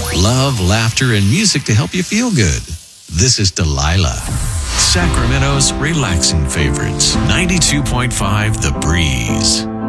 Love, laughter, and music to help you feel good. This is Delilah. Sacramento's relaxing favorites. 92.5 The Breeze.